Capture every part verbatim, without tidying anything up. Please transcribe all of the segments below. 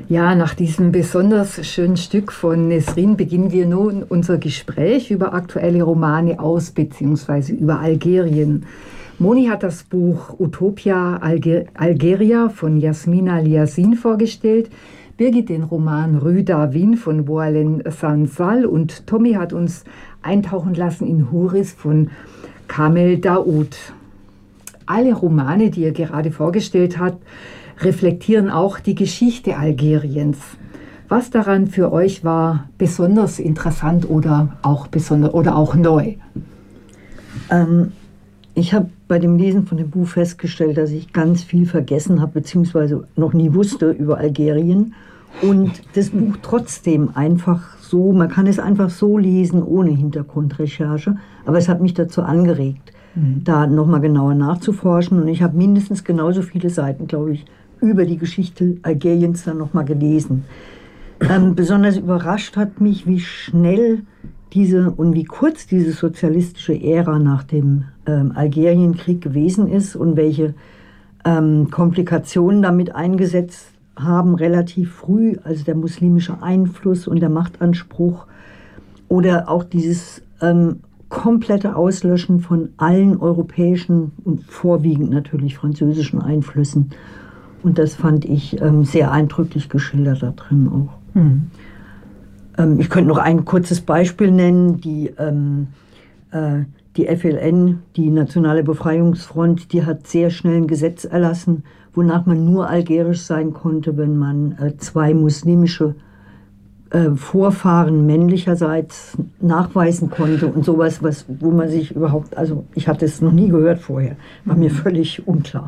Ja, nach diesem besonders schönen Stück von Nesrin beginnen wir nun unser Gespräch über aktuelle Romane aus bzw. über Algerien. Moni hat das Buch Utopia Alger- Algeria von Yasmina Liasin vorgestellt, Birgit den Roman Rue Darwin von Boualem Sansal und Tommy hat uns eintauchen lassen in Huris von Kamel Daoud. Alle Romane, die er gerade vorgestellt hat, reflektieren auch die Geschichte Algeriens. Was daran für euch war besonders interessant oder auch, besonder, oder auch neu? Ähm, ich habe bei dem Lesen von dem Buch festgestellt, dass ich ganz viel vergessen habe, beziehungsweise noch nie wusste über Algerien. Und das Buch trotzdem einfach so, man kann es einfach so lesen, ohne Hintergrundrecherche. Aber es hat mich dazu angeregt, mhm. da nochmal genauer nachzuforschen. Und ich habe mindestens genauso viele Seiten, glaube ich, über die Geschichte Algeriens dann nochmal gelesen. Ähm, besonders überrascht hat mich, wie schnell diese und wie kurz diese sozialistische Ära nach dem ähm, Algerienkrieg gewesen ist und welche ähm, Komplikationen damit eingesetzt haben, relativ früh, also der muslimische Einfluss und der Machtanspruch oder auch dieses ähm, komplette Auslöschen von allen europäischen und vorwiegend natürlich französischen Einflüssen. Und das fand ich ähm, sehr eindrücklich geschildert da drin auch. Hm. Ähm, ich könnte noch ein kurzes Beispiel nennen. Die, ähm, äh, die F L N, die Nationale Befreiungsfront, die hat sehr schnell ein Gesetz erlassen, wonach man nur algerisch sein konnte, wenn man äh, zwei muslimische äh, Vorfahren männlicherseits nachweisen konnte und sowas, was, wo man sich überhaupt, also ich hatte es noch nie gehört vorher, war mir völlig unklar.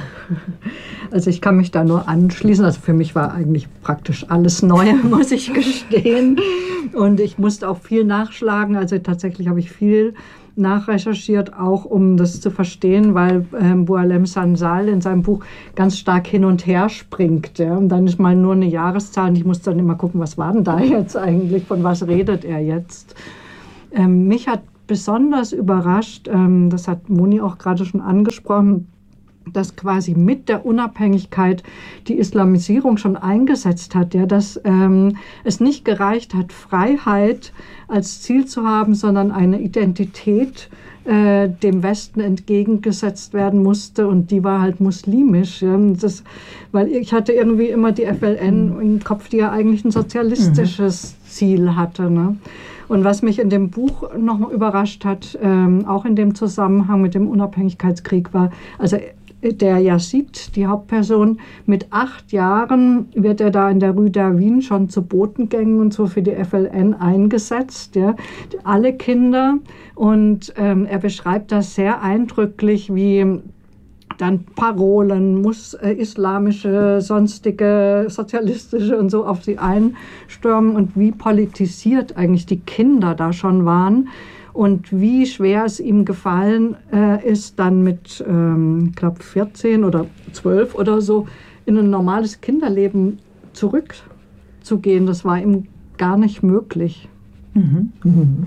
Also ich kann mich da nur anschließen, also für mich war eigentlich praktisch alles neu, muss ich gestehen, und ich musste auch viel nachschlagen, also tatsächlich habe ich viel nachrecherchiert, auch um das zu verstehen, weil ähm, Boualem Sansal in seinem Buch ganz stark hin und her springt. Ja? Und dann ist mal nur eine Jahreszahl und ich muss dann immer gucken, was war denn da jetzt eigentlich, von was redet er jetzt. Ähm, mich hat besonders überrascht, ähm, das hat Moni auch gerade schon angesprochen, dass quasi mit der Unabhängigkeit die Islamisierung schon eingesetzt hat, ja, dass ähm, es nicht gereicht hat, Freiheit als Ziel zu haben, sondern eine Identität äh, dem Westen entgegengesetzt werden musste und die war halt muslimisch. Ja. Das, weil ich hatte irgendwie immer die F L N mhm. im Kopf, die ja eigentlich ein sozialistisches mhm. Ziel hatte. Ne? Und was mich in dem Buch noch überrascht hat, ähm, auch in dem Zusammenhang mit dem Unabhängigkeitskrieg war, also der Yazid, die Hauptperson, mit acht Jahren wird er da in der Rue Darwin schon zu Botengängen und so für die F L N eingesetzt. Ja. Alle Kinder. Und ähm, er beschreibt das sehr eindrücklich, wie dann Parolen, muss äh, islamische, sonstige, sozialistische und so auf sie einstürmen und wie politisiert eigentlich die Kinder da schon waren. Und wie schwer es ihm gefallen äh, ist, dann mit, ähm, ich glaube, vierzehn oder zwölf oder so in ein normales Kinderleben zurückzugehen. Das war ihm gar nicht möglich. Mhm. Mhm.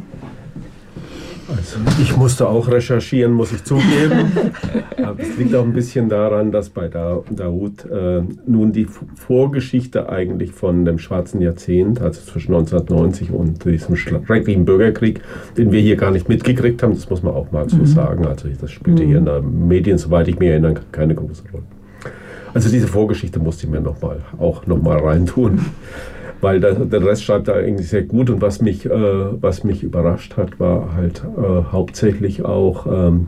Also ich musste auch recherchieren, muss ich zugeben. Aber es liegt auch ein bisschen daran, dass bei da Daoud äh, nun die Vorgeschichte eigentlich von dem Schwarzen Jahrzehnt, also zwischen neunzehnhundertneunzig und diesem schrecklichen Bürgerkrieg, den wir hier gar nicht mitgekriegt haben, das muss man auch mal so mhm. sagen. Also das spielte mhm. hier in den Medien, soweit ich mich erinnern kann, keine große Rolle. Also diese Vorgeschichte musste ich mir noch mal, auch nochmal reintun. Weil der, der Rest schreibt da eigentlich sehr gut und was mich, äh, was mich überrascht hat, war halt äh, hauptsächlich auch, ähm,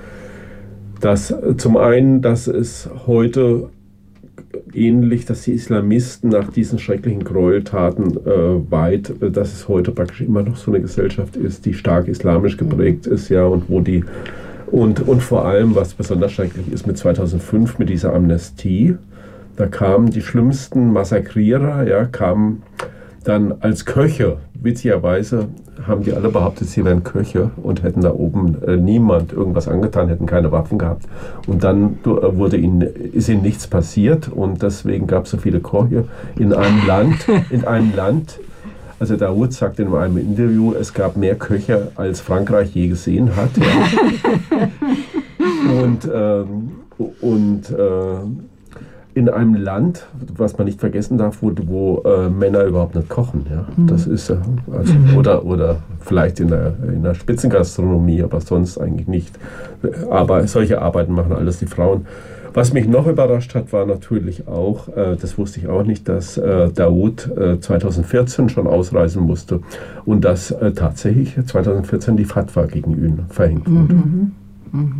dass äh, zum einen, dass es heute ähnlich, dass die Islamisten nach diesen schrecklichen Gräueltaten äh, weit, äh, dass es heute praktisch immer noch so eine Gesellschaft ist, die stark islamisch geprägt ist, ja, und wo die, und, und vor allem, was besonders schrecklich ist, mit zweitausendfünf, mit dieser Amnestie, da kamen die schlimmsten Massakrierer, ja, kamen dann als Köche. Witzigerweise haben die alle behauptet, sie wären Köche und hätten da oben äh, niemand irgendwas angetan, hätten keine Waffen gehabt. Und dann äh, wurde ihnen, ist ihnen nichts passiert und deswegen gab es so viele Köche in einem Land, in einem Land. Also Daoud sagt in einem Interview, es gab mehr Köche, als Frankreich je gesehen hat. Ja. und ähm, und äh, in einem Land, was man nicht vergessen darf, wo, wo äh, Männer überhaupt nicht kochen. Ja? Mhm. Das ist, äh, also, oder, oder vielleicht in der, in der Spitzengastronomie, aber sonst eigentlich nicht. Aber solche Arbeiten machen alles die Frauen. Was mich noch überrascht hat, war natürlich auch, äh, das wusste ich auch nicht, dass äh, Daoud äh, zweitausendvierzehn schon ausreisen musste und dass äh, tatsächlich zweitausendvierzehn die Fatwa gegen ihn verhängt wurde. Mhm. Mhm.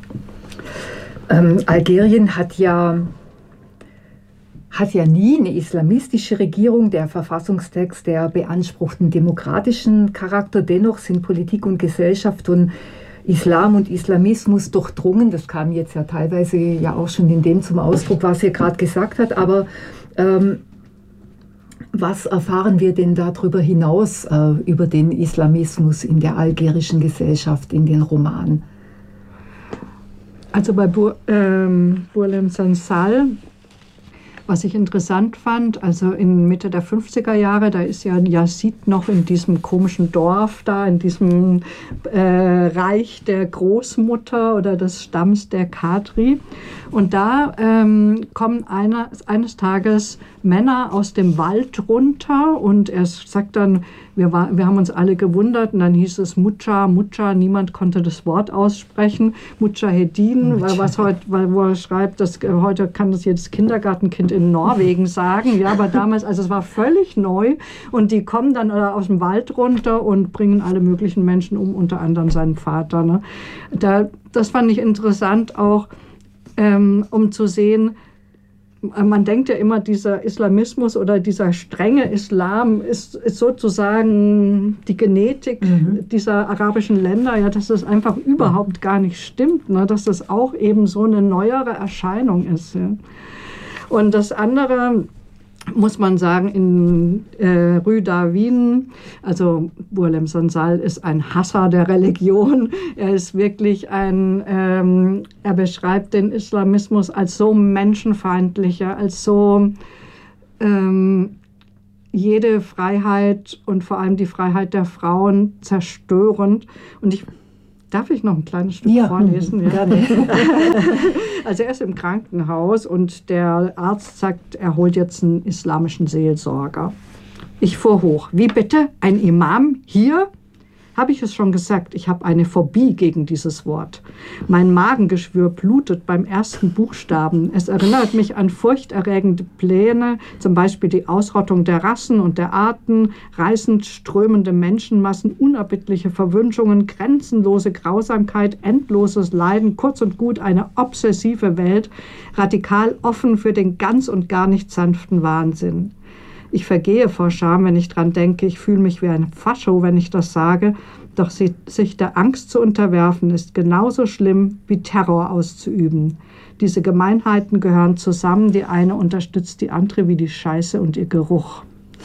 Ähm, Algerien hat ja, hat ja nie eine islamistische Regierung. Der Verfassungstext, der beansprucht einen demokratischen Charakter. Dennoch sind Politik und Gesellschaft von Islam und Islamismus durchdrungen. Das kam jetzt ja teilweise ja auch schon in dem zum Ausdruck, was er gerade gesagt hat. Aber ähm, was erfahren wir denn darüber hinaus, äh, über den Islamismus in der algerischen Gesellschaft, in den Romanen? Also bei Bur, ähm, Bourlem Sansal, was ich interessant fand, also in Mitte der fünfziger Jahre, da ist ja Yazid noch in diesem komischen Dorf da, in diesem äh, Reich der Großmutter oder des Stamms der Kadri. Und da ähm, kommen einer, eines Tages Männer aus dem Wald runter und er sagt dann, wir, war, wir haben uns alle gewundert und dann hieß es Mucha, Mucha, niemand konnte das Wort aussprechen, Mujahedin, weil was heute, weil, wo er schreibt, dass, äh, heute kann das jedes Kindergartenkind in Norwegen sagen, ja, aber damals, also es war völlig neu und die kommen dann äh, aus dem Wald runter und bringen alle möglichen Menschen um, unter anderem seinen Vater. Ne? Da, das fand ich interessant auch, ähm, um zu sehen, man denkt ja immer, dieser Islamismus oder dieser strenge Islam ist, ist sozusagen die Genetik mhm. dieser arabischen Länder, ja, dass das einfach überhaupt gar nicht stimmt, ne, dass das auch eben so eine neuere Erscheinung ist. Ja. Und das andere, muss man sagen, in äh, Rue Darwin, also Bourlem Sansal ist ein Hasser der Religion. Er ist wirklich ein, ähm, er beschreibt den Islamismus als so menschenfeindlicher, als so ähm, jede Freiheit und vor allem die Freiheit der Frauen zerstörend. Und ich Darf ich noch ein kleines Stück ja, vorlesen? Ja. Gerne. Also er ist im Krankenhaus und der Arzt sagt, er holt jetzt einen islamischen Seelsorger. Ich fuhr hoch. Wie bitte? Ein Imam hier? Habe ich es schon gesagt, ich habe eine Phobie gegen dieses Wort. Mein Magengeschwür blutet beim ersten Buchstaben. Es erinnert mich an furchterregende Pläne, zum Beispiel die Ausrottung der Rassen und der Arten, reißend strömende Menschenmassen, unerbittliche Verwünschungen, grenzenlose Grausamkeit, endloses Leiden, kurz und gut eine obsessive Welt, radikal offen für den ganz und gar nicht sanften Wahnsinn. Ich vergehe vor Scham, wenn ich dran denke. Ich fühle mich wie ein Fascho, wenn ich das sage. Doch sich der Angst zu unterwerfen, ist genauso schlimm wie Terror auszuüben. Diese Gemeinheiten gehören zusammen. Die eine unterstützt die andere wie die Scheiße und ihr Geruch.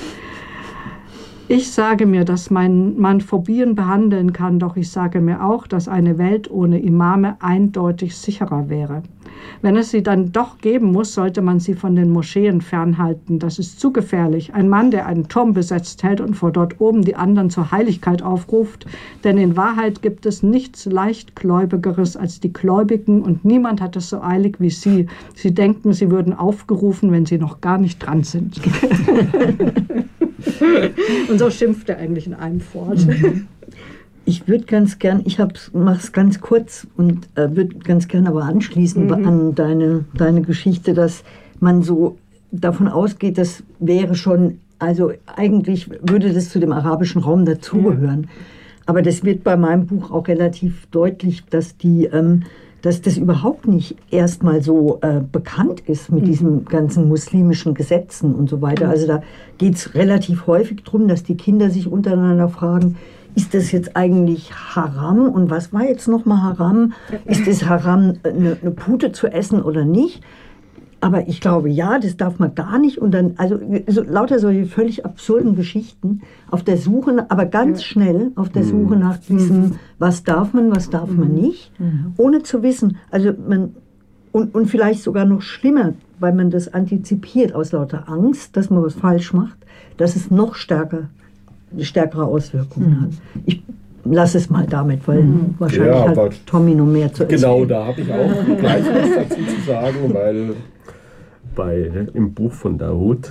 Ich sage mir, dass mein, man Phobien behandeln kann, doch ich sage mir auch, dass eine Welt ohne Imame eindeutig sicherer wäre. Wenn es sie dann doch geben muss, sollte man sie von den Moscheen fernhalten. Das ist zu gefährlich. Ein Mann, der einen Turm besetzt hält und vor dort oben die anderen zur Heiligkeit aufruft. Denn in Wahrheit gibt es nichts Leichtgläubigeres als die Gläubigen und niemand hat es so eilig wie sie. Sie denken, sie würden aufgerufen, wenn sie noch gar nicht dran sind. Und so schimpft er eigentlich in einem fort. Mhm. Ich würde ganz gern, ich mache es ganz kurz und äh, würde ganz gern aber anschließen mhm. an deine, deine Geschichte, dass man so davon ausgeht, das wäre schon, also eigentlich würde das zu dem arabischen Raum dazugehören. Ja. Aber das wird bei meinem Buch auch relativ deutlich, dass die... Ähm, dass das überhaupt nicht erstmal so äh, bekannt ist mit mhm. diesen ganzen muslimischen Gesetzen und so weiter. Also da geht es relativ häufig darum, dass die Kinder sich untereinander fragen, ist das jetzt eigentlich Haram und was war jetzt nochmal Haram? Ist es Haram, eine, eine Pute zu essen oder nicht? Aber ich glaube, ja, das darf man gar nicht. Und dann, also so, lauter solche völlig absurden Geschichten auf der Suche, aber ganz ja. schnell auf der Suche nach diesem, was darf man, was darf man nicht, mhm. ohne zu wissen. Also man, und, und vielleicht sogar noch schlimmer, weil man das antizipiert aus lauter Angst, dass man was falsch macht, dass es noch stärker, stärkere Auswirkungen mhm. hat. Ich lass es mal damit, weil mhm. wahrscheinlich ja, hat Tommy noch mehr zu erzählen. Genau, da habe ich auch gleich was dazu zu sagen, weil bei, im Buch von Daoud,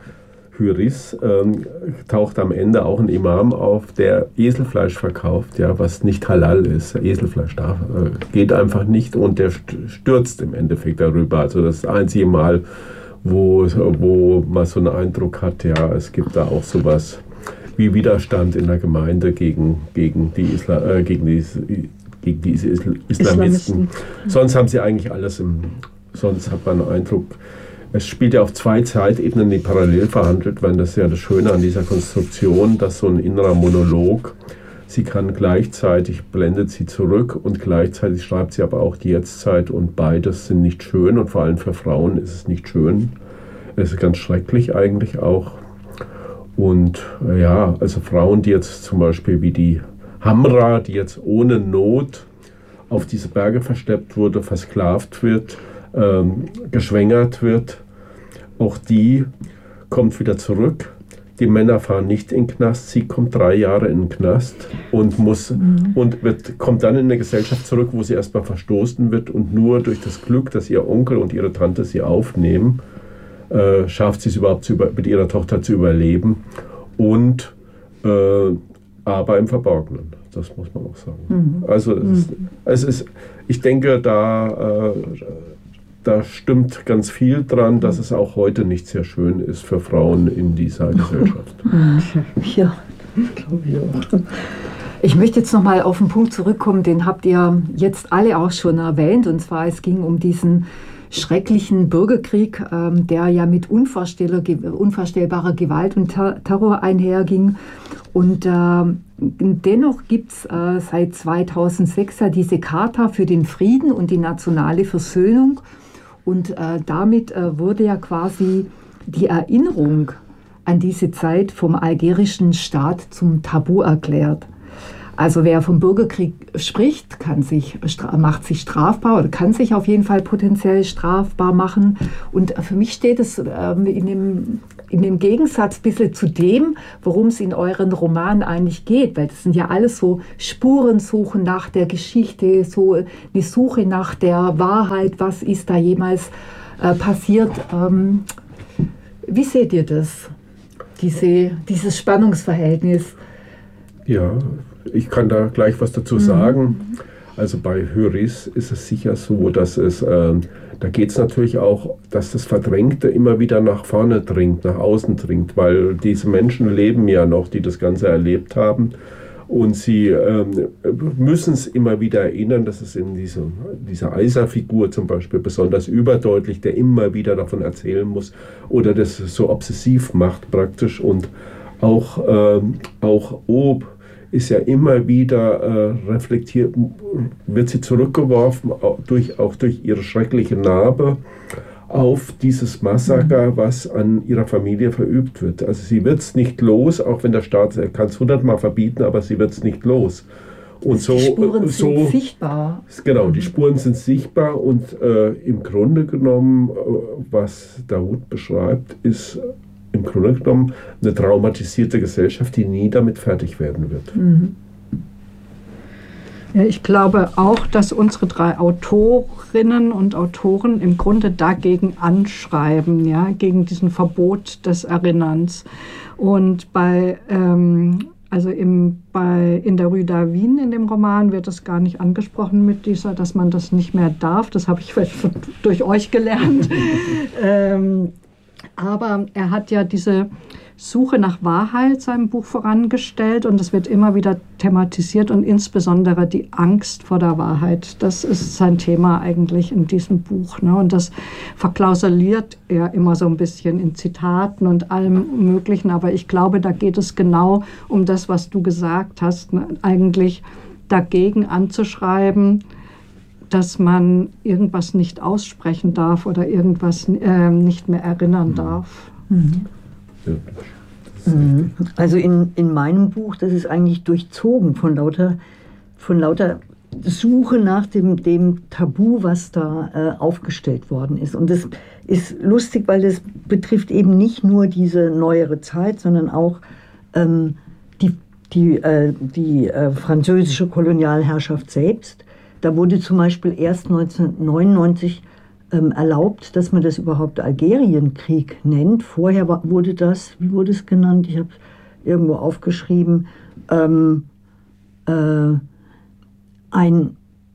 Hürris, ähm, taucht am Ende auch ein Imam auf, der Eselfleisch verkauft, ja, was nicht halal ist. Eselfleisch darf, äh, geht einfach nicht und der stürzt im Endeffekt darüber. Also das einzige Mal, wo, wo man so einen Eindruck hat, ja, es gibt da auch sowas wie Widerstand in der Gemeinde gegen, gegen, die, Isla, äh, gegen, die, gegen diese Islamisten. Islamisten. Sonst haben sie eigentlich alles im, sonst hat man den Eindruck, es spielt ja auf zwei Zeitebenen, die parallel verhandelt werden. Das ist ja das Schöne an dieser Konstruktion, dass so ein innerer Monolog, sie kann gleichzeitig, blendet sie zurück und gleichzeitig schreibt sie aber auch die Jetztzeit und beides sind nicht schön und vor allem für Frauen ist es nicht schön. Es ist ganz schrecklich eigentlich auch. Und ja, also Frauen, die jetzt zum Beispiel wie die Hamra, die jetzt ohne Not auf diese Berge verschleppt wurde, versklavt wird, ähm, geschwängert wird, auch die kommt wieder zurück. Die Männer fahren nicht in den Knast, sie kommt drei Jahre in den Knast und, muss, mhm. und wird, kommt dann in eine Gesellschaft zurück, wo sie erstmal verstoßen wird und nur durch das Glück, dass ihr Onkel und ihre Tante sie aufnehmen, äh, schafft sie es überhaupt zu über, mit ihrer Tochter zu überleben und äh, aber im Verborgenen, das muss man auch sagen. Mhm. Also es, mhm. ist, es ist, ich denke, da, äh, da stimmt ganz viel dran, dass es auch heute nicht sehr schön ist für Frauen in dieser Gesellschaft. Ja, glaube ich auch. Ich möchte jetzt nochmal auf den Punkt zurückkommen, den habt ihr jetzt alle auch schon erwähnt, und zwar es ging um diesen schrecklichen Bürgerkrieg, ähm, der ja mit unvorstellbarer Gewalt und Ter- Terror einherging. Und äh, dennoch gibt es äh, seit zweitausendsechs ja diese Charta für den Frieden und die nationale Versöhnung. Und äh, damit äh, wurde ja quasi die Erinnerung an diese Zeit vom algerischen Staat zum Tabu erklärt. Also wer vom Bürgerkrieg spricht, kann sich, macht sich strafbar oder kann sich auf jeden Fall potenziell strafbar machen. Und für mich steht es ähm, in, dem, in dem Gegensatz ein bisschen zu dem, worum es in euren Romanen eigentlich geht. Weil das sind ja alles so Spurensuchen nach der Geschichte, so eine Suche nach der Wahrheit, was ist da jemals äh, passiert. Ähm, wie seht ihr das, diese, dieses Spannungsverhältnis? Ja, ich kann da gleich was dazu sagen. Also bei Hürris ist es sicher so, dass es, äh, da geht es natürlich auch, dass das Verdrängte immer wieder nach vorne dringt, nach außen dringt, weil diese Menschen leben ja noch, die das Ganze erlebt haben. Und sie ähm, müssen es immer wieder erinnern, dass es in diesem, dieser Eiser-Figur zum Beispiel besonders überdeutlich, der immer wieder davon erzählen muss oder das so obsessiv macht praktisch. Und auch, ähm, auch Ob ist ja immer wieder äh, reflektiert, wird sie zurückgeworfen, auch durch, auch durch ihre schreckliche Narbe, auf dieses Massaker, was an ihrer Familie verübt wird. Also sie wird es nicht los, auch wenn der Staat kann es hundertmal verbieten, aber sie wird es nicht los. Und so, die Spuren so, sind sichtbar. Genau, die Spuren sind sichtbar und äh, im Grunde genommen, äh, was Daoud beschreibt, ist im Grunde genommen eine traumatisierte Gesellschaft, die nie damit fertig werden wird. Mhm. Ja, ich glaube auch, dass unsere drei Autorinnen und Autoren im Grunde dagegen anschreiben, ja, gegen diesen Verbot des Erinnerns. Und bei, ähm, also im, bei, in der Rue d'Avin, in dem Roman, wird das gar nicht angesprochen mit dieser, dass man das nicht mehr darf. Das habe ich durch euch gelernt. ähm, Aber er hat ja diese Suche nach Wahrheit seinem Buch vorangestellt und es wird immer wieder thematisiert und insbesondere die Angst vor der Wahrheit. Das ist sein Thema eigentlich in diesem Buch, ne? Und das verklausuliert er immer so ein bisschen in Zitaten und allem Möglichen. Aber ich glaube, da geht es genau um das, was du gesagt hast, ne? Eigentlich dagegen anzuschreiben, dass man irgendwas nicht aussprechen darf oder irgendwas äh, nicht mehr erinnern darf. Mhm. Mhm. Also in, in meinem Buch, das ist eigentlich durchzogen von lauter, von lauter Suche nach dem, dem Tabu, was da äh, aufgestellt worden ist. Und das ist lustig, weil das betrifft eben nicht nur diese neuere Zeit, sondern auch ähm, die, die, äh, die äh, französische Kolonialherrschaft selbst. Da wurde zum Beispiel erst neunzehnhundertneunundneunzig ähm, erlaubt, dass man das überhaupt Algerienkrieg nennt. Vorher war, wurde das, wie wurde es genannt? Ich habe es irgendwo aufgeschrieben, ähm, äh, ein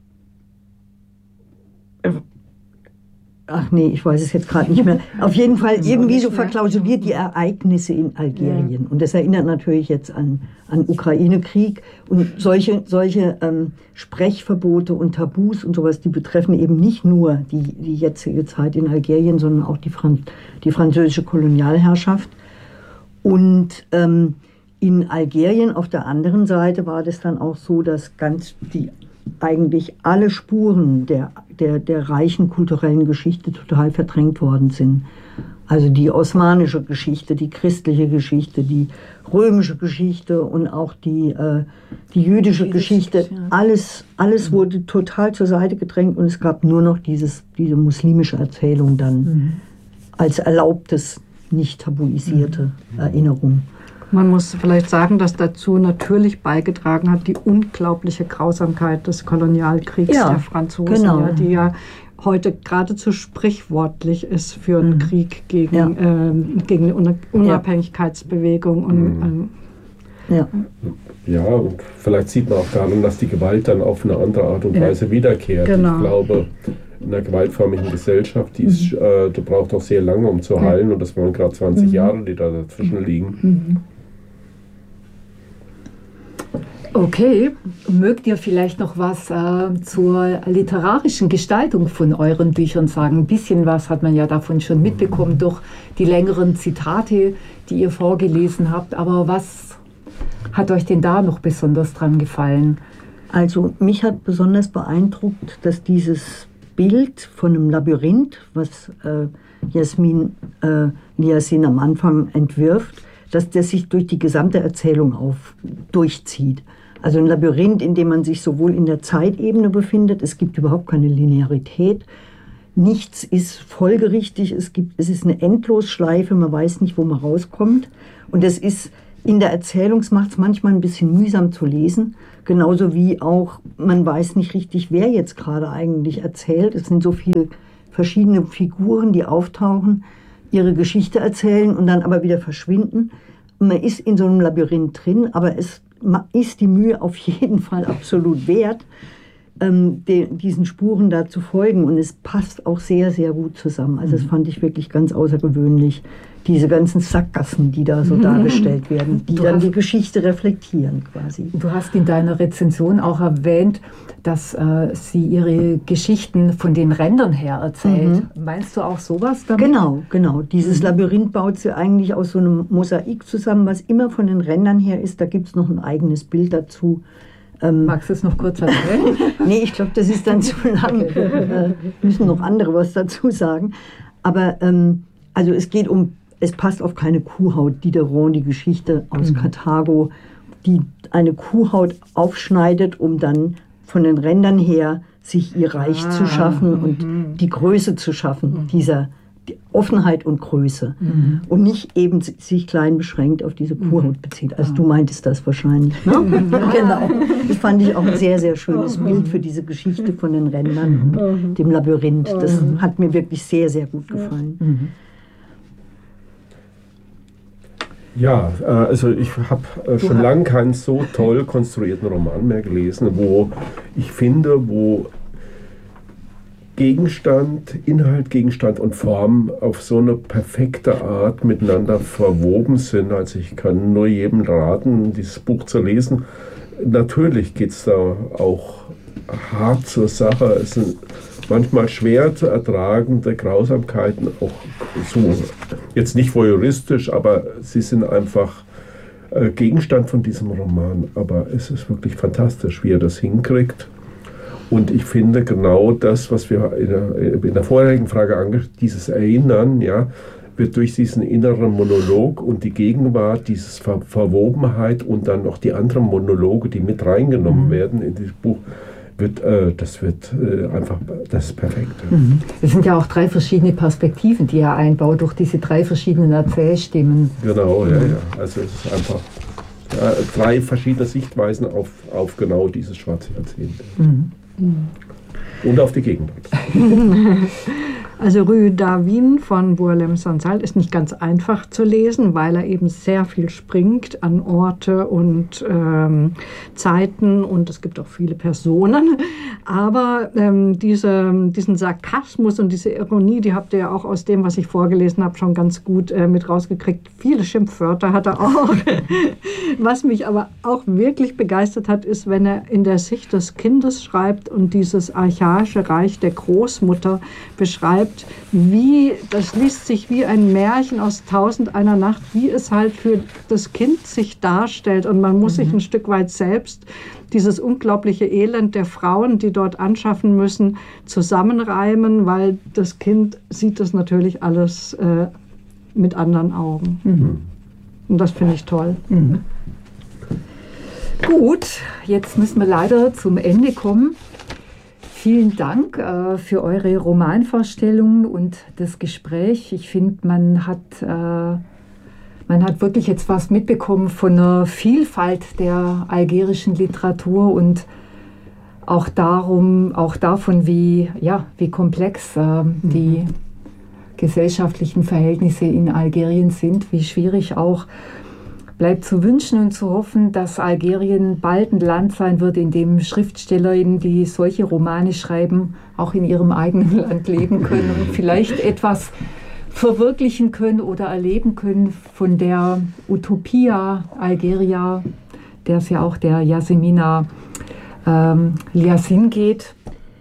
Ach nee, ich weiß es jetzt gerade nicht mehr. Auf jeden Fall irgendwie so verklausuliert die Ereignisse in Algerien. Ja. Und das erinnert natürlich jetzt an, an Ukraine-Krieg. Und solche, solche ähm, Sprechverbote und Tabus und sowas, die betreffen eben nicht nur die, die jetzige Zeit in Algerien, sondern auch die, Fran- die französische Kolonialherrschaft. Und ähm, in Algerien auf der anderen Seite war das dann auch so, dass ganz die eigentlich alle Spuren der, der, der reichen kulturellen Geschichte total verdrängt worden sind. Also die osmanische Geschichte, die christliche Geschichte, die römische Geschichte und auch die, äh, die jüdische Geschichte. Alles, alles mhm. wurde total zur Seite gedrängt und es gab nur noch dieses, diese muslimische Erzählung dann mhm. als erlaubtes, nicht tabuisierte mhm. Erinnerung. Man muss vielleicht sagen, dass dazu natürlich beigetragen hat die unglaubliche Grausamkeit des Kolonialkriegs ja, der Franzosen, genau. ja, die ja heute geradezu sprichwörtlich ist für einen mhm. Krieg gegen, ja. äh, gegen eine Unabhängigkeitsbewegung. Und, mhm. äh, ja. ja, und vielleicht sieht man auch daran, dass die Gewalt dann auf eine andere Art und Weise ja. wiederkehrt. Genau. Ich glaube, in einer gewaltförmigen Gesellschaft, die ist, mhm. äh, die braucht auch sehr lange, um zu heilen. Ja. Und das waren gerade zwanzig mhm. Jahre, die da dazwischen liegen. Mhm. Okay, mögt ihr vielleicht noch was äh, zur literarischen Gestaltung von euren Büchern sagen? Ein bisschen was hat man ja davon schon mitbekommen durch die längeren Zitate, die ihr vorgelesen habt. Aber was hat euch denn da noch besonders dran gefallen? Also mich hat besonders beeindruckt, dass dieses Bild von einem Labyrinth, was äh, Jasmin äh, Liasin am Anfang entwirft, dass das sich durch die gesamte Erzählung auf, durchzieht. Also ein Labyrinth, in dem man sich sowohl in der Zeitebene befindet, es gibt überhaupt keine Linearität, nichts ist folgerichtig, es, gibt, es ist eine Endlosschleife, man weiß nicht, wo man rauskommt. Und es ist in der Erzählungsmacht manchmal ein bisschen mühsam zu lesen, genauso wie auch, man weiß nicht richtig, wer jetzt gerade eigentlich erzählt. Es sind so viele verschiedene Figuren, die auftauchen, ihre Geschichte erzählen und dann aber wieder verschwinden. Man ist in so einem Labyrinth drin, aber es ist die Mühe auf jeden Fall absolut wert, ähm, de, diesen Spuren da zu folgen. Und es passt auch sehr, sehr gut zusammen. Also das fand ich wirklich ganz außergewöhnlich. Diese ganzen Sackgassen, die da so dargestellt werden, die du dann hast, die Geschichte reflektieren quasi. Du hast in deiner Rezension auch erwähnt, dass äh, sie ihre Geschichten von den Rändern her erzählt. Mhm. Meinst du auch sowas damit? Genau, genau. Dieses mhm. Labyrinth baut sie eigentlich aus so einem Mosaik zusammen, was immer von den Rändern her ist. Da gibt es noch ein eigenes Bild dazu. Ähm, Magst du es noch kurz erzählen? Nee, ich glaube, das ist dann zu lang. äh, müssen noch andere was dazu sagen. Aber ähm, also es geht um, es passt auf keine Kuhhaut. Diderot, die Geschichte aus mhm. Karthago, die eine Kuhhaut aufschneidet, um dann von den Rändern her sich ihr Reich ah, zu schaffen m- und m- die Größe zu schaffen, m- dieser die Offenheit und Größe. Mhm. Und nicht eben sich klein beschränkt auf diese Kuhhaut bezieht. Also du meintest das wahrscheinlich, ne? Genau. Das fand ich auch ein sehr, sehr schönes Bild für diese Geschichte von den Rändern und dem Labyrinth. Das hat mir wirklich sehr, sehr gut gefallen. Mhm. Ja, also ich habe schon lange keinen so toll konstruierten Roman mehr gelesen, wo ich finde, wo Gegenstand, Inhalt, Gegenstand und Form auf so eine perfekte Art miteinander verwoben sind. Also ich kann nur jedem raten, dieses Buch zu lesen. Natürlich geht es da auch hart zur Sache. Es sind manchmal schwer zu ertragende Grausamkeiten, auch so, jetzt nicht voyeuristisch, aber sie sind einfach äh, Gegenstand von diesem Roman. Aber es ist wirklich fantastisch, wie er das hinkriegt. Und ich finde genau das, was wir in der, in der vorherigen Frage angesprochen haben, dieses Erinnern, ja, wird durch diesen inneren Monolog und die Gegenwart, diese Ver- Verwobenheit und dann noch die anderen Monologe, die mit reingenommen mhm. werden in dieses Buch, wird, äh, das wird äh, einfach, das ist perfekt. Mhm. Es sind ja auch drei verschiedene Perspektiven, die er einbaut, durch diese drei verschiedenen Erzählstimmen. Genau, ja, ja. Also es ist einfach ja, drei verschiedene Sichtweisen auf, auf genau dieses schwarze Jahrzehnt. Mhm. Und auf die Gegenwart. Also Rue d'Avin von Boualem Sansal ist nicht ganz einfach zu lesen, weil er eben sehr viel springt an Orte und ähm, Zeiten und es gibt auch viele Personen. Aber ähm, diese, diesen Sarkasmus und diese Ironie, die habt ihr ja auch aus dem, was ich vorgelesen habe, schon ganz gut äh, mit rausgekriegt. Viele Schimpfwörter hat er auch. Was mich aber auch wirklich begeistert hat, ist, wenn er in der Sicht des Kindes schreibt und dieses archaische Reich der Großmutter beschreibt, wie, das liest sich wie ein Märchen aus Tausend einer Nacht, wie es halt für das Kind sich darstellt. Und man muss mhm. sich ein Stück weit selbst dieses unglaubliche Elend der Frauen, die dort anschaffen müssen, zusammenreimen, weil das Kind sieht das natürlich alles äh, mit anderen Augen. Mhm. Und das finde ich toll. Mhm. Gut, jetzt müssen wir leider zum Ende kommen. Vielen Dank äh, für eure Romanvorstellungen und das Gespräch. Ich finde, man hat, äh, man hat wirklich jetzt was mitbekommen von der Vielfalt der algerischen Literatur und auch darum, auch davon, wie, ja, wie komplex äh, mhm. die gesellschaftlichen Verhältnisse in Algerien sind, wie schwierig auch. Bleibt zu wünschen und zu hoffen, dass Algerien bald ein Land sein wird, in dem Schriftstellerinnen, die solche Romane schreiben, auch in ihrem eigenen Land leben können und vielleicht etwas verwirklichen können oder erleben können von der Utopia Algeria, der es ja auch der Yasemina ähm, Liassin geht.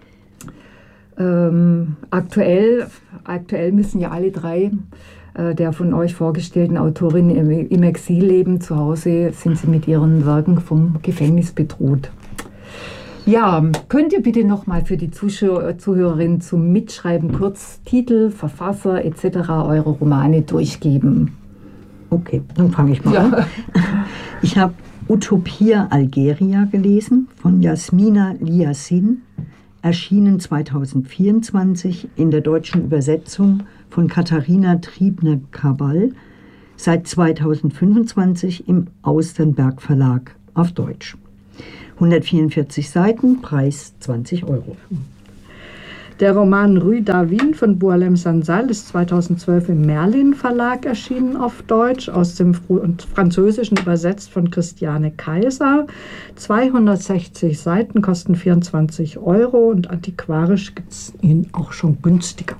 Ähm, aktuell, aktuell müssen ja alle drei der von euch vorgestellten Autorinnen im Exil leben. Zu Hause sind sie mit ihren Werken vom Gefängnis bedroht. Ja, könnt ihr bitte nochmal für die Zuschauer, Zuhörerinnen zum Mitschreiben kurz Titel, Verfasser et cetera eure Romane durchgeben? Okay, dann fange ich mal ja. an. Ich habe Utopia Algeria gelesen von Yasmina Liassin, erschienen zweitausendvierundzwanzig in der deutschen Übersetzung von Katharina Triebner-Cabal, seit zweitausendfünfundzwanzig im Austernberg Verlag auf Deutsch. hundertvierundvierzig Seiten, Preis zwanzig Euro. Der Roman Rue d'Avin von Boualem Sansal ist zweitausendzwölf im Merlin Verlag erschienen auf Deutsch, aus dem Französischen übersetzt von Christiane Kaiser. zweihundertsechzig Seiten, kosten vierundzwanzig Euro und antiquarisch gibt es ihn auch schon günstiger.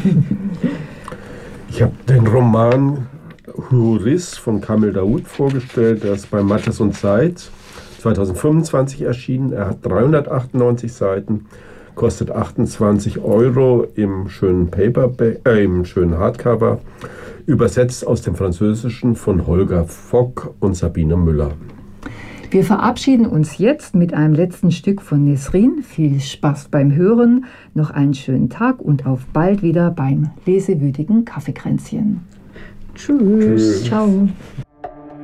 Ich habe den Roman Huris von Kamel Daoud vorgestellt, der ist bei Mattes und Seitz zweitausendfünfundzwanzig erschienen. Er hat dreihundertachtundneunzig Seiten. Kostet achtundzwanzig Euro im schönen Paperback, äh, im schönen Hardcover, übersetzt aus dem Französischen von Holger Fock und Sabine Müller. Wir verabschieden uns jetzt mit einem letzten Stück von Nesrin. Viel Spaß beim Hören, noch einen schönen Tag und auf bald wieder beim lesewütigen Kaffeekränzchen. Tschüss. Tschüss. Ciao.